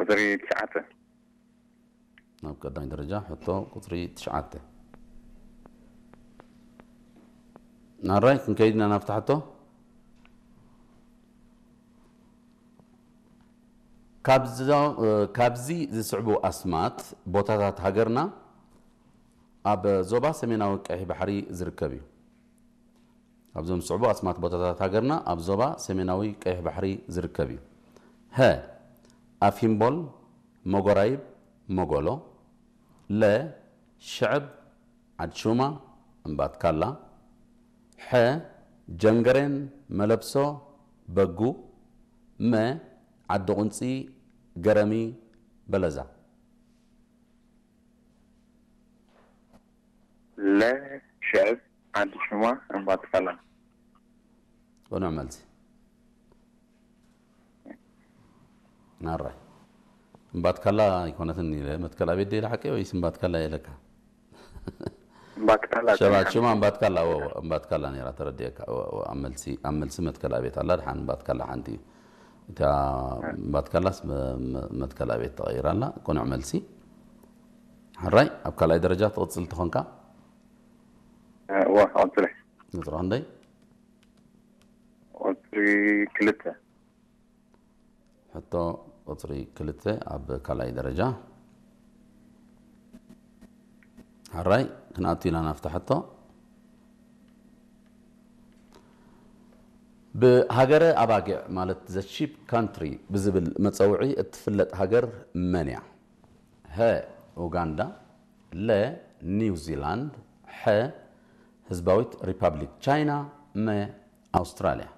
قطري 9 ناب قدام درجة حطو قطري 9 نهاري كن كيدنا نفتحته كابزي زسعبو أسمات بوتاتات هاجرنا أب زوبا سميناوي قحي بحري زركبي أبزوم صعبو أسمات بوتاتات هاجرنا أب زوبا سميناوي قحي بحري زركبي ها أفيمبول موغورايب موغولو لا شعب عدشوما امبات كالا ح جنجرين ملبسو بقو ما عدو قنصي قرمي بلزا لا شعب عند شما انبات كلا ونعملتي ناري امبات كلا يكونتني متكلا بيدي لحقي ويس امبات كلا يلك انبات كلا شباب شو ما امبات كلا امبات كلا نيرا ترديك املسي متكلا بيت الله دحان امبات كلا عندي تا امبات كلا متكلا بيت تغير الله كون عملسي حراي ابكلا درجات اوصل تخونكا وقطري نطرح عندي قطري كلتا حتى قطري كلته اب كلاي درجة حراي كناتي لنا فتحته بهاجر أباقع مالت ذا شيب كانتري بزبل متصوعي اتفلت هاجر منيع ها أوغندا لا نيوزيلاند ح حزباويت ريبابليك تشاينا ما أستراليا